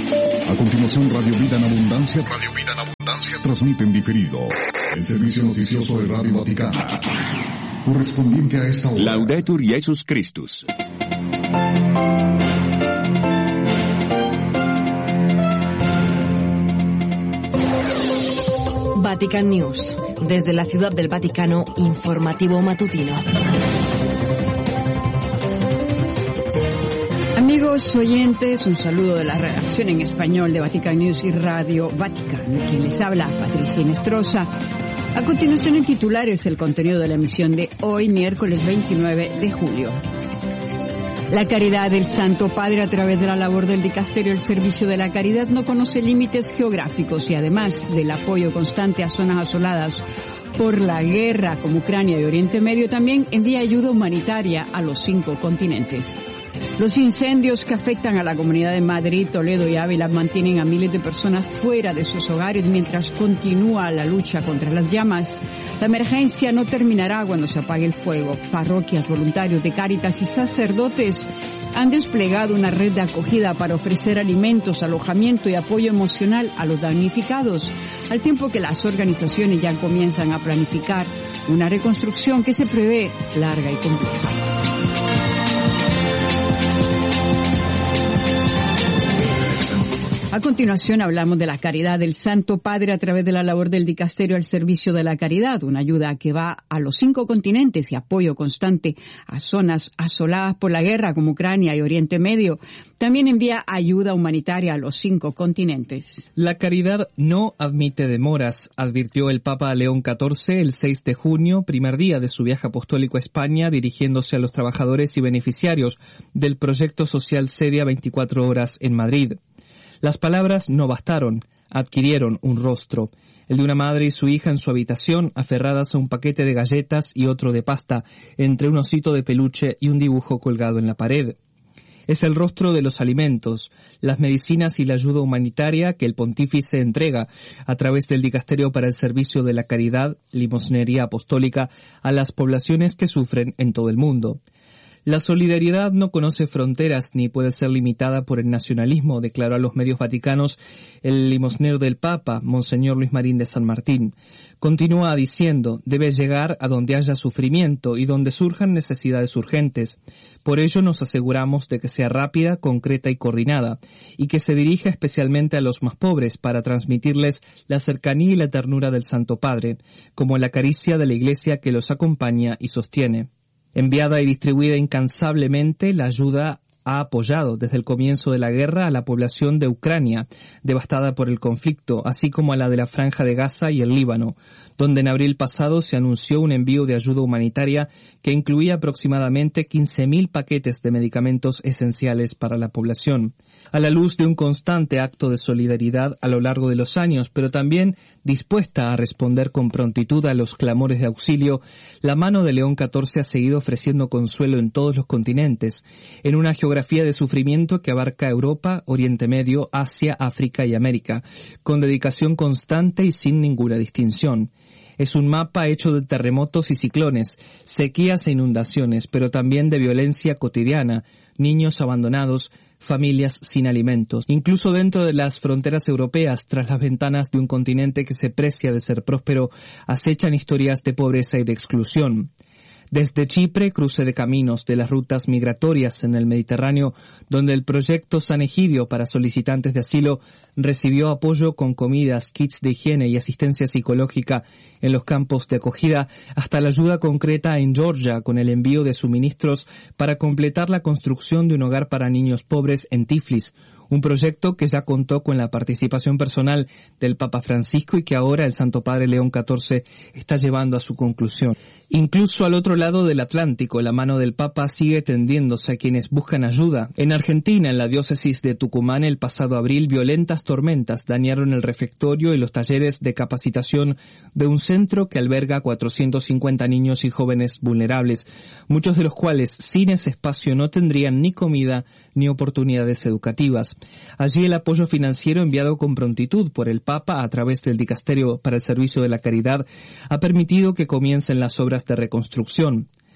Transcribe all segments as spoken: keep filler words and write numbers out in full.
A continuación, Radio Vida en Abundancia, Radio Vida en Abundancia transmite en diferido el servicio noticioso de Radio Vaticano, correspondiente a esta hora. Laudetur Jesus Christus. Vatican News. Desde la Ciudad del Vaticano, informativo matutino. Amigos oyentes, un saludo de la redacción en español de Vatican News y Radio Vaticano. Quien les habla, Patricia Inestrosa. A continuación, en titulares, el contenido de la emisión de hoy, miércoles veintinueve de julio. La caridad del Santo Padre a través de la labor del Dicasterio del Servicio de la Caridad no conoce límites geográficos y además del apoyo constante a zonas asoladas por la guerra como Ucrania y Oriente Medio, también envía ayuda humanitaria a los cinco continentes. Los incendios que afectan a la comunidad de Madrid, Toledo y Ávila mantienen a miles de personas fuera de sus hogares mientras continúa la lucha contra las llamas. La emergencia no terminará cuando se apague el fuego. Parroquias, voluntarios de Cáritas y sacerdotes han desplegado una red de acogida para ofrecer alimentos, alojamiento y apoyo emocional a los damnificados, al tiempo que las organizaciones ya comienzan a planificar una reconstrucción que se prevé larga y compleja. A continuación hablamos de la caridad del Santo Padre a través de la labor del Dicasterio al Servicio de la Caridad, una ayuda que va a los cinco continentes y apoyo constante a zonas asoladas por la guerra como Ucrania y Oriente Medio. También envía ayuda humanitaria a los cinco continentes. La caridad no admite demoras, advirtió el Papa León catorce el seis de junio, primer día de su viaje apostólico a España, dirigiéndose a los trabajadores y beneficiarios del proyecto social Cedia veinticuatro horas en Madrid. Las palabras no bastaron, adquirieron un rostro, el de una madre y su hija en su habitación, aferradas a un paquete de galletas y otro de pasta, entre un osito de peluche y un dibujo colgado en la pared. Es el rostro de los alimentos, las medicinas y la ayuda humanitaria que el pontífice entrega a través del Dicasterio para el Servicio de la Caridad, limosnería apostólica, a las poblaciones que sufren en todo el mundo. La solidaridad no conoce fronteras ni puede ser limitada por el nacionalismo, declaró a los medios vaticanos el limosnero del Papa, Monseñor Luis Marín de San Martín. Continúa diciendo, debe llegar a donde haya sufrimiento y donde surjan necesidades urgentes. Por ello nos aseguramos de que sea rápida, concreta y coordinada, y que se dirija especialmente a los más pobres para transmitirles la cercanía y la ternura del Santo Padre, como la caricia de la Iglesia que los acompaña y sostiene. Enviada y distribuida incansablemente, la ayuda ha apoyado desde el comienzo de la guerra a la población de Ucrania, devastada por el conflicto, así como a la de la Franja de Gaza y el Líbano, donde en abril pasado se anunció un envío de ayuda humanitaria que incluía aproximadamente quince mil paquetes de medicamentos esenciales para la población. A la luz de un constante acto de solidaridad a lo largo de los años, pero también dispuesta a responder con prontitud a los clamores de auxilio, la mano de León catorce ha seguido ofreciendo consuelo en todos los continentes, en una geografía de sufrimiento que abarca Europa, Oriente Medio, Asia, África y América, con dedicación constante y sin ninguna distinción. Es un mapa hecho de terremotos y ciclones, sequías e inundaciones, pero también de violencia cotidiana, niños abandonados, familias sin alimentos. Incluso dentro de las fronteras europeas, tras las ventanas de un continente que se precia de ser próspero, acechan historias de pobreza y de exclusión. Desde Chipre, cruce de caminos de las rutas migratorias en el Mediterráneo, donde el proyecto San Egidio para solicitantes de asilo recibió apoyo con comidas, kits de higiene y asistencia psicológica en los campos de acogida, hasta la ayuda concreta en Georgia con el envío de suministros para completar la construcción de un hogar para niños pobres en Tiflis, un proyecto que ya contó con la participación personal del Papa Francisco y que ahora el Santo Padre León catorce está llevando a su conclusión. Incluso al otro lado del Atlántico, la mano del Papa sigue tendiéndose a quienes buscan ayuda. En Argentina, en la diócesis de Tucumán, el pasado abril, violentas tormentas dañaron el refectorio y los talleres de capacitación de un centro que alberga a cuatrocientos cincuenta niños y jóvenes vulnerables, muchos de los cuales sin ese espacio no tendrían ni comida ni oportunidades educativas. Allí el apoyo financiero enviado con prontitud por el Papa a través del Dicasterio para el Servicio de la Caridad ha permitido que comiencen las obras de reconstrucción.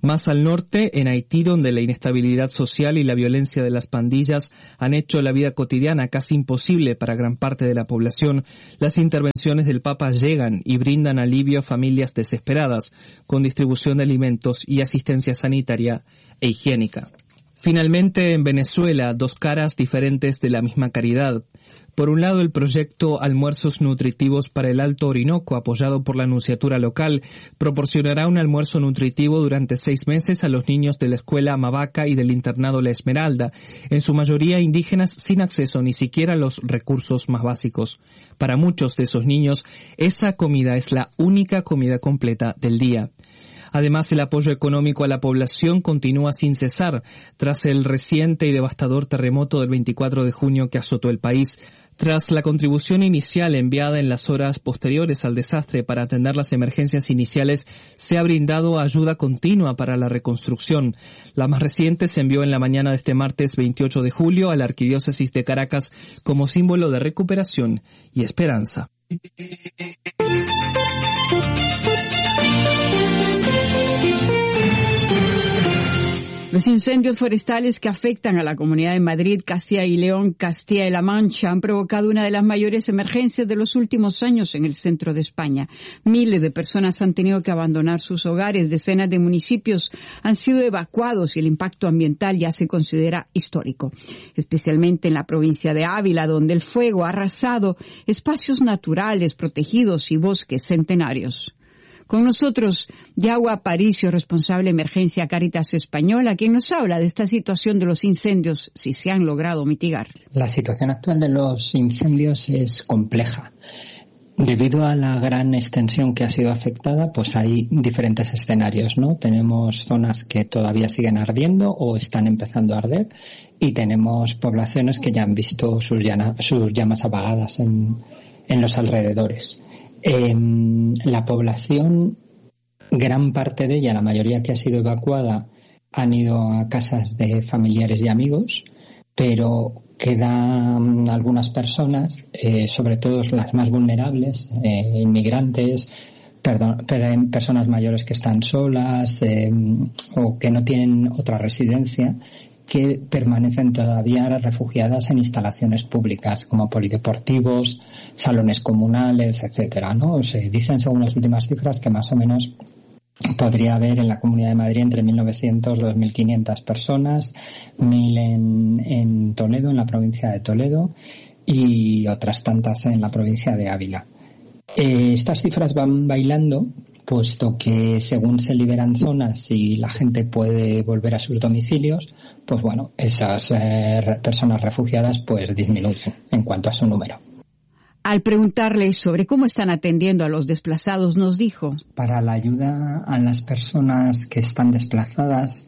Más al norte, en Haití, donde la inestabilidad social y la violencia de las pandillas han hecho la vida cotidiana casi imposible para gran parte de la población, las intervenciones del Papa llegan y brindan alivio a familias desesperadas, con distribución de alimentos y asistencia sanitaria e higiénica. Finalmente, en Venezuela, dos caras diferentes de la misma caridad. Por un lado, el proyecto Almuerzos Nutritivos para el Alto Orinoco, apoyado por la Nunciatura local, proporcionará un almuerzo nutritivo durante seis meses a los niños de la escuela Mavaca y del internado La Esmeralda, en su mayoría indígenas sin acceso ni siquiera a los recursos más básicos. Para muchos de esos niños, esa comida es la única comida completa del día. Además, el apoyo económico a la población continúa sin cesar tras el reciente y devastador terremoto del veinticuatro de junio que azotó el país. Tras la contribución inicial enviada en las horas posteriores al desastre para atender las emergencias iniciales, se ha brindado ayuda continua para la reconstrucción. La más reciente se envió en la mañana de este martes veintiocho de julio a la Arquidiócesis de Caracas como símbolo de recuperación y esperanza. Los incendios forestales que afectan a la Comunidad de Madrid, Castilla y León, Castilla y La Mancha han provocado una de las mayores emergencias de los últimos años en el centro de España. Miles de personas han tenido que abandonar sus hogares, decenas de municipios han sido evacuados y el impacto ambiental ya se considera histórico, especialmente en la provincia de Ávila, donde el fuego ha arrasado espacios naturales protegidos y bosques centenarios. Con nosotros, Yagua Aparicio, responsable de Emergencia Cáritas Española, quien nos habla de esta situación de los incendios, si se han logrado mitigar. La situación actual de los incendios es compleja. Debido a la gran extensión que ha sido afectada, pues hay diferentes escenarios, ¿no? Tenemos zonas que todavía siguen ardiendo o están empezando a arder y tenemos poblaciones que ya han visto sus, llana, sus llamas apagadas en, en los alrededores. Eh, la población, gran parte de ella, la mayoría que ha sido evacuada, han ido a casas de familiares y amigos, pero quedan algunas personas, eh, sobre todo las más vulnerables, eh, inmigrantes, perdón, personas mayores que están solas eh, o que no tienen otra residencia, que permanecen todavía refugiadas en instalaciones públicas como polideportivos, salones comunales, etcétera, ¿no? Se dicen, según las últimas cifras, que más o menos podría haber en la Comunidad de Madrid entre mil novecientos y dos mil quinientas personas, mil en, en Toledo, en la provincia de Toledo, y otras tantas en la provincia de Ávila. Eh, estas cifras van bailando, puesto que según se liberan zonas y la gente puede volver a sus domicilios, pues bueno, esas eh, personas refugiadas pues disminuyen en cuanto a su número. Al preguntarle sobre cómo están atendiendo a los desplazados, nos dijo: para la ayuda a las personas que están desplazadas,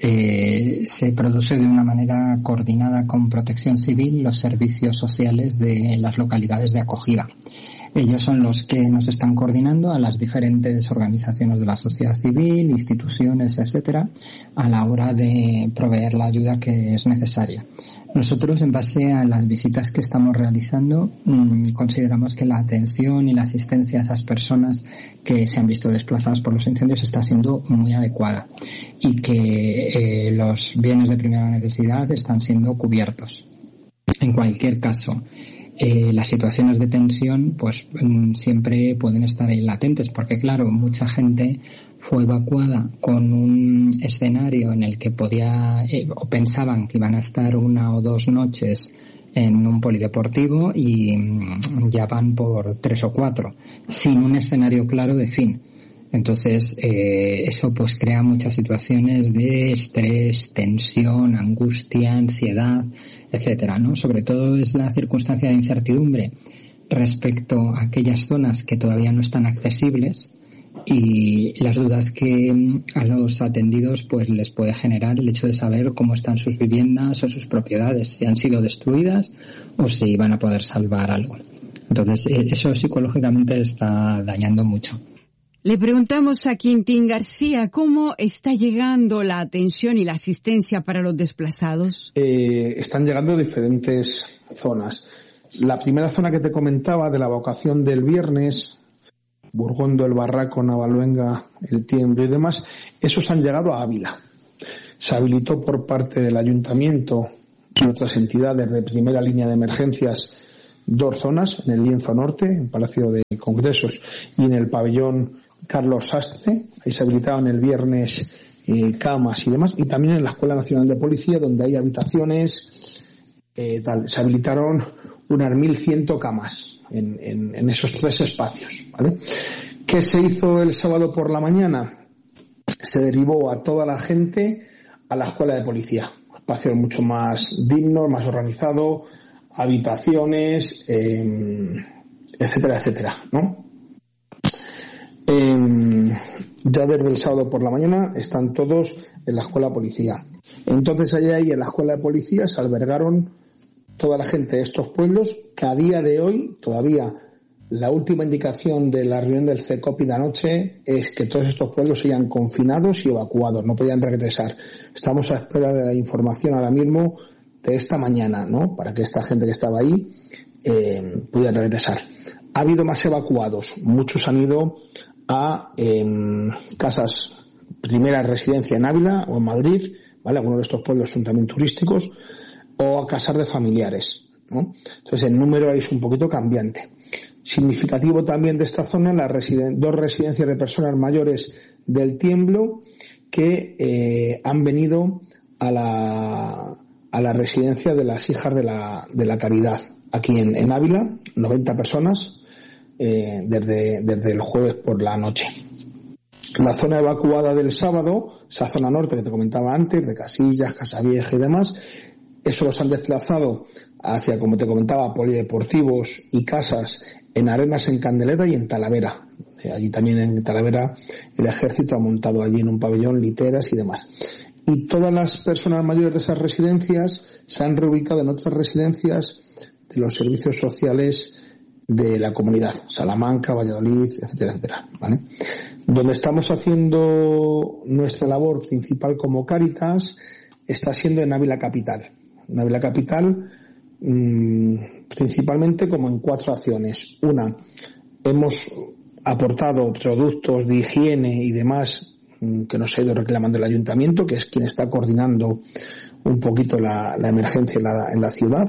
eh, se produce de una manera coordinada con Protección Civil los servicios sociales de las localidades de acogida. Ellos son los que nos están coordinando a las diferentes organizaciones de la sociedad civil, instituciones, etcétera, a la hora de proveer la ayuda que es necesaria. Nosotros, en base a las visitas que estamos realizando, mmm, consideramos que la atención y la asistencia a esas personas que se han visto desplazadas por los incendios está siendo muy adecuada y que eh, los bienes de primera necesidad están siendo cubiertos. En cualquier caso, Eh, las situaciones de tensión pues mm, siempre pueden estar ahí latentes, porque claro, mucha gente fue evacuada con un escenario en el que podía eh, o pensaban que iban a estar una o dos noches en un polideportivo y mm, ya van por tres o cuatro sin un escenario claro de fin. Entonces, eh, eso pues crea muchas situaciones de estrés, tensión, angustia, ansiedad, etcétera, ¿no? Sobre todo es la circunstancia de incertidumbre respecto a aquellas zonas que todavía no están accesibles y las dudas que a los atendidos pues les puede generar el hecho de saber cómo están sus viviendas o sus propiedades, si han sido destruidas o si van a poder salvar algo. Entonces, eso psicológicamente está dañando mucho. Le preguntamos a Quintín García cómo está llegando la atención y la asistencia para los desplazados. Eh, están llegando diferentes zonas. La primera zona que te comentaba de la evacuación del viernes, Burgondo, El Barraco, Navaluenga, El Tiemblo y demás, esos han llegado a Ávila. Se habilitó por parte del ayuntamiento y otras entidades de primera línea de emergencias dos zonas, en el lienzo norte, en Palacio de Congresos, y en el pabellón Carlos Sastre. Ahí se habilitaron el viernes eh, camas y demás, y también en la Escuela Nacional de Policía, donde hay habitaciones, eh, tal. Se habilitaron unas mil cien camas en, en, en esos tres espacios, ¿vale? ¿Qué se hizo el sábado por la mañana? Se derivó a toda la gente a la Escuela de Policía. Espacios mucho más dignos, más organizados, habitaciones, eh, etcétera, etcétera, ¿no? Eh, ya desde el sábado por la mañana están todos en la Escuela de Policía. Entonces allá ahí en la Escuela de Policía se albergaron toda la gente de estos pueblos, que a día de hoy todavía la última indicación de la reunión del CECOPI de anoche es que todos estos pueblos sean confinados y evacuados, no podían regresar. Estamos a espera de la información ahora mismo de esta mañana, ¿no? Para que esta gente que estaba ahí eh, pudiera regresar. Ha habido más evacuados, muchos han ido a eh, casas, primera residencia en Ávila o en Madrid, ¿vale? Algunos de estos pueblos son también turísticos, o a casas de familiares, ¿no? Entonces el número ahí es un poquito cambiante. Significativo también de esta zona, las residen- dos residencias de personas mayores del Tiemblo que eh, han venido a la a la residencia de las hijas de la de la Caridad aquí en, en Ávila, noventa personas eh, desde desde el jueves por la noche. La zona evacuada del sábado, esa zona norte que te comentaba antes, de Casillas, Casavieja y demás, eso los han desplazado hacia, como te comentaba, polideportivos y casas en Arenas, en Candelera y en Talavera. Eh, allí también en Talavera el ejército ha montado allí en un pabellón literas y demás. Y todas las personas mayores de esas residencias se han reubicado en otras residencias de los servicios sociales de la comunidad, Salamanca, Valladolid, etcétera, etcétera, ¿vale? Donde estamos haciendo nuestra labor principal como Cáritas está siendo en Ávila Capital. En Ávila Capital, mmm, principalmente como en cuatro acciones. Una, hemos aportado productos de higiene y demás que nos ha ido reclamando el ayuntamiento, que es quien está coordinando un poquito la, la emergencia en la, en la ciudad.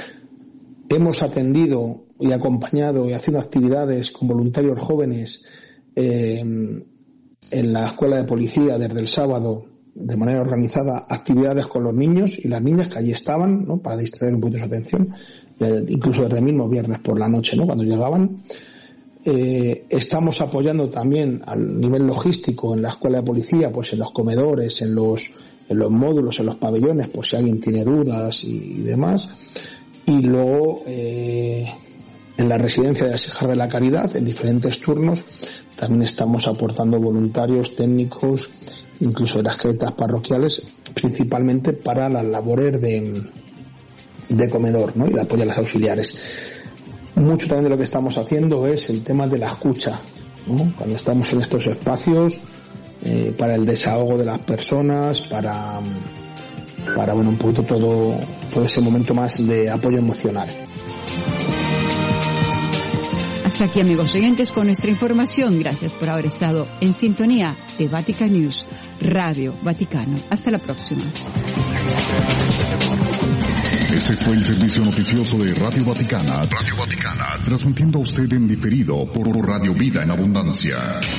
Hemos atendido y acompañado y haciendo actividades con voluntarios jóvenes eh, en la Escuela de Policía desde el sábado, de manera organizada, actividades con los niños y las niñas que allí estaban, ¿no? Para distraer un poquito su atención, incluso desde el mismo viernes por la noche, ¿no? Cuando llegaban. Eh, estamos apoyando también al nivel logístico en la Escuela de Policía, pues en los comedores, en los en los módulos, en los pabellones, por si alguien tiene dudas y, y demás. Y luego eh, en la residencia de las hijas de la Caridad, en diferentes turnos, también estamos aportando voluntarios, técnicos, incluso de las caretas parroquiales, principalmente para las labores de, de comedor, ¿no? Y de apoyo a las auxiliares. Mucho también de lo que estamos haciendo es el tema de la escucha, ¿no? Cuando estamos en estos espacios, eh, para el desahogo de las personas, para, para bueno, un poquito todo, todo ese momento más de apoyo emocional. Hasta aquí, amigos oyentes, con nuestra información. Gracias por haber estado en sintonía de Vatican News, Radio Vaticano. Hasta la próxima. Este fue el servicio noticioso de Radio Vaticana, Radio Vaticana, transmitiendo a usted en diferido por Radio Vida en Abundancia.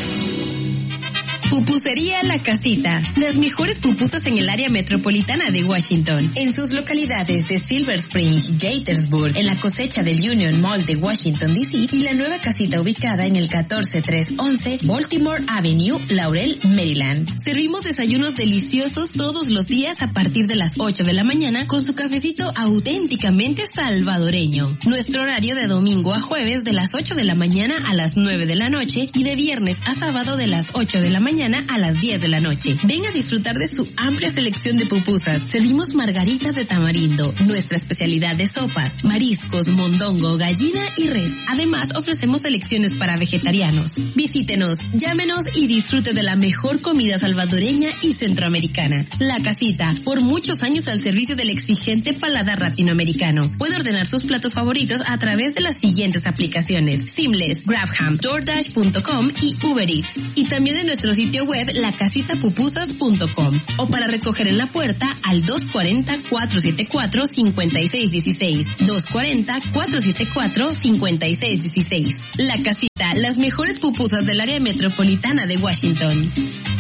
Pupusería La Casita. Las mejores pupusas en el área metropolitana de Washington. En sus localidades de Silver Spring, Gaithersburg, en la cosecha del Union Mall de Washington, D C y la nueva casita ubicada en el catorce trescientos once Baltimore Avenue, Laurel, Maryland. Servimos desayunos deliciosos todos los días a partir de las ocho de la mañana con su cafecito auténticamente salvadoreño. Nuestro horario de domingo a jueves de las ocho de la mañana a las nueve de la noche y de viernes a sábado de las ocho de la mañana mañana a las diez de la noche. Ven a disfrutar de su amplia selección de pupusas. Servimos margaritas de tamarindo, nuestra especialidad de sopas, mariscos, mondongo, gallina y res. Además, ofrecemos selecciones para vegetarianos. Visítenos, llámenos y disfrute de la mejor comida salvadoreña y centroamericana. La Casita, por muchos años al servicio del exigente paladar latinoamericano. Puede ordenar sus platos favoritos a través de las siguientes aplicaciones: Seamless, Grabham, DoorDash punto com y Uber Eats. Y también en nuestro sitio web la casita pupusas punto com, o para recoger en la puerta al dos cuarenta, cuatrocientos setenta y cuatro, cincuenta y seis dieciséis, dos cuarenta, cuatrocientos setenta y cuatro, cincuenta y seis dieciséis. La Casita, las mejores pupusas del área metropolitana de Washington.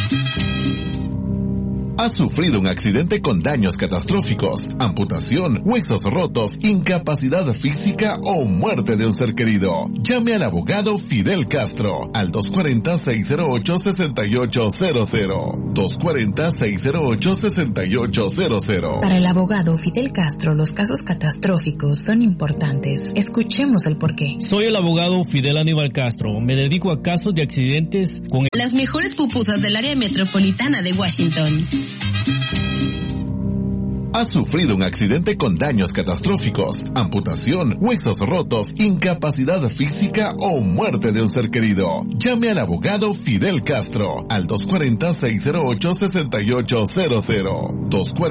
¿Has sufrido un accidente con daños catastróficos, amputación, huesos rotos, incapacidad física o muerte de un ser querido? Llame al abogado Fidel Castro al dos cuarenta, seis cero ocho, seis ocho cero cero. dos cuarenta, seis cero ocho, seis ocho cero cero. Para el abogado Fidel Castro, los casos catastróficos son importantes. Escuchemos el porqué. Soy el abogado Fidel Aníbal Castro. Me dedico a casos de accidentes con... Las mejores pupusas del área metropolitana de Washington. ¿Has sufrido un accidente con daños catastróficos, amputación, huesos rotos, incapacidad física o muerte de un ser querido? Llame al abogado Fidel Castro al dos cuarenta, seis cero ocho, seis ocho cero cero. dos cuarenta